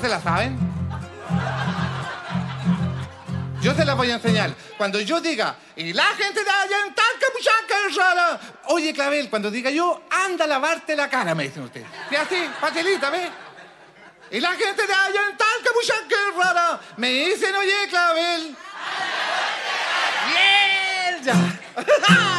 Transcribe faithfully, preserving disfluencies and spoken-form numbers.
se la saben? Yo se las voy a enseñar. Cuando yo diga, y la gente de allá en Talca, rara. Oye, Clavel, cuando diga yo, anda a lavarte la cara, me dicen ustedes. Y así, facilita, ¿ves? Y la gente de allá en Talca, rara. Me dicen, oye, Clavel. ¡Bien! ¡Ya!